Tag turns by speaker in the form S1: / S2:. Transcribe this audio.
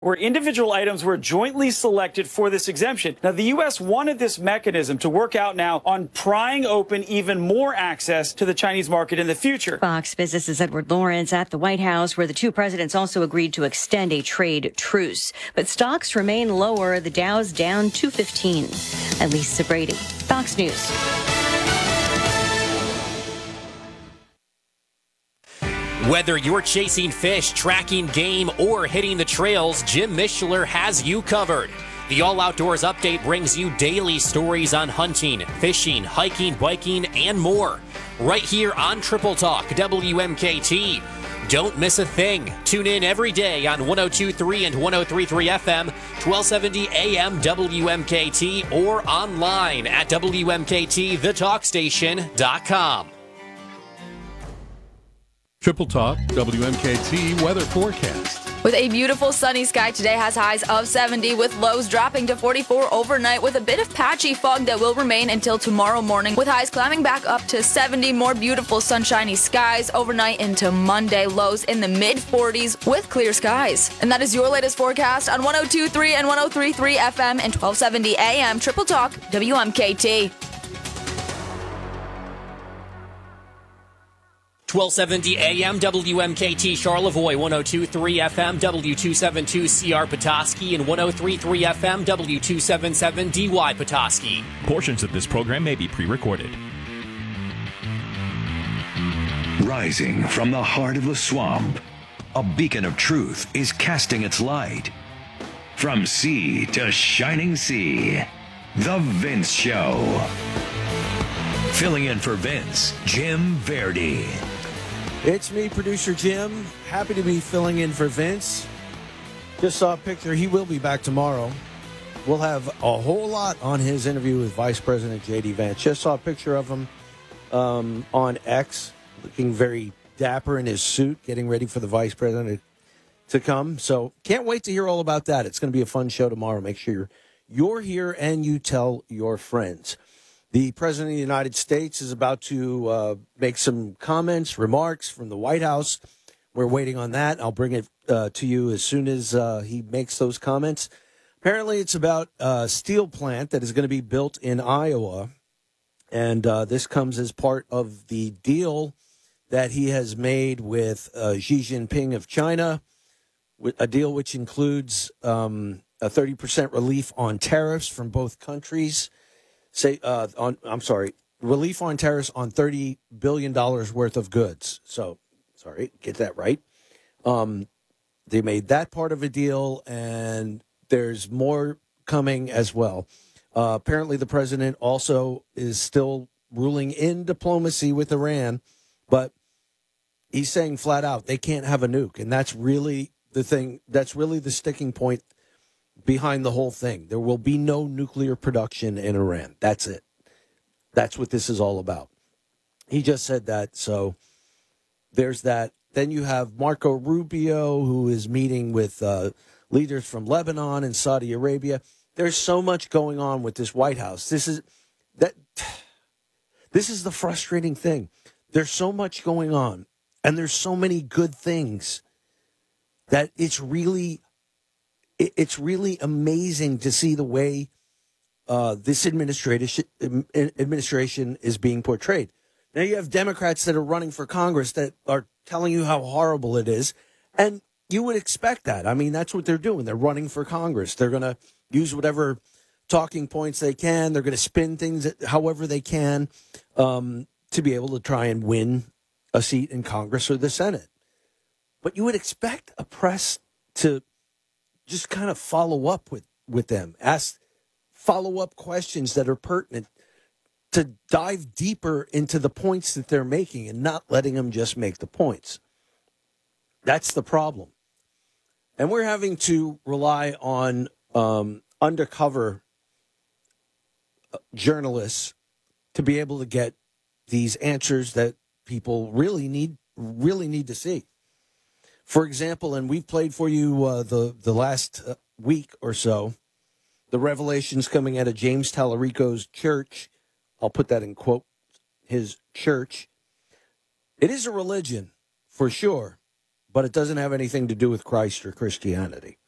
S1: where individual items were jointly selected for this exemption. Now, the U.S. wanted this mechanism to work out now on prying open even more access to the Chinese market in the future.
S2: Fox Business's Edward Lawrence at the White House, where the two presidents also agreed to extend a trade truce. But stocks remain lower. The Dow's down 215. And Lisa Brady, Fox News.
S3: Whether you're chasing fish, tracking game, or hitting the trails, Jim Mishler has you covered. The All Outdoors Update brings you daily stories on hunting, fishing, hiking, biking, and more. Right here on Triple Talk, WMKT. Don't miss a thing. Tune in every day on 102.3 and 103.3 FM, 1270 AM WMKT, or online at WMKTTheTalkStation.com.
S4: Triple Talk, WMKT weather forecast.
S5: With a beautiful sunny sky, today has highs of 70 with lows dropping to 44 overnight with a bit of patchy fog that will remain until tomorrow morning with highs climbing back up to 70. More beautiful sunshiny skies overnight into Monday. Lows in the mid-40s with clear skies. And that is your latest forecast on 102.3 and 103.3 FM and 1270 AM. Triple Talk, WMKT.
S3: 1270 AM WMKT Charlevoix, 102.3 FM W272CR Petoskey, and 103.3 FM W277 DY Petoskey.
S6: Portions of this program may be pre-recorded.
S7: Rising from the heart of the swamp, a beacon of truth is casting its light. From sea to shining sea, The Vince Show. Filling in for Vince, Jim Verdi.
S8: It's me, producer Jim. Happy to be filling in for Vince. Just saw a picture. He will be back tomorrow. We'll have a whole lot on his interview with Vice President J.D. Vance. Just saw a picture of him on X, looking very dapper in his suit, getting ready for the Vice President to come. So can't wait to hear all about that. It's going to be a fun show tomorrow. Make sure you're here and you tell your friends. The President of the United States is about to make some comments, remarks from the White House. We're waiting on that. I'll bring it to you as soon as he makes those comments. Apparently, it's about a steel plant that is going to be built in Iowa. And this comes as part of the deal that he has made with Xi Jinping of China, a deal which includes a 30% relief on tariffs from both countries. Relief on tariffs on $30 billion worth of goods. So, get that right. They made that part of a deal, and there's more coming as well. Apparently, the president also is still ruling in diplomacy with Iran, but he's saying flat out they can't have a nuke, and that's really the thing. That's really the sticking point behind the whole thing. There will be no nuclear production in Iran. That's it. That's what this is all about. He just said that, so there's that. Then you have Marco Rubio, who is meeting with leaders from Lebanon and Saudi Arabia. There's so much going on with this White House. This is the frustrating thing. There's so much going on, and there's so many good things that it's really amazing to see the way this administration is being portrayed. Now you have Democrats that are running for Congress that are telling you how horrible it is, and you would expect that. I mean, that's what they're doing. They're running for Congress. They're going to use whatever talking points they can. They're going to spin things however they can to be able to try and win a seat in Congress or the Senate. But you would expect a press to just kind of follow up with them, ask follow-up questions that are pertinent, to dive deeper into the points that they're making and not letting them just make the points. That's the problem. And we're having to rely on undercover journalists to be able to get these answers that people really need to see. For example, and we've played for you the last week or so, the revelations coming out of James Tallarico's church. I'll put that in quote, his church. It is a religion, for sure, but it doesn't have anything to do with Christ or Christianity.